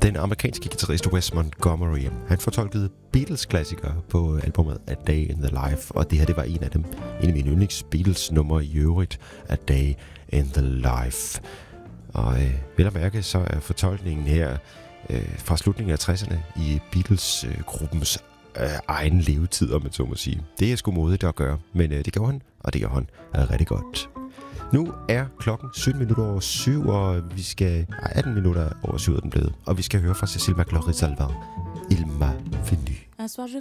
Den amerikanske guitarist Wes Montgomery, han fortolkede Beatles-klassikere på albumet A Day in the Life, og det her, det var en af dem. En af mine yndlings Beatles-numre i øvrigt, A Day in the Life. Og vel at mærke, så er fortolkningen her fra slutningen af 60'erne i Beatles-gruppens egen levetid, om man så må sige. Det er sgu modigt at gøre, men det gjorde han, og det gør han rigtig godt. Nu er klokken 7:17, og vi skal 18 minutter over 7 den blevet, og vi skal høre fra Cécile McLaurin-Salvant, Il m'a venu. Un soir je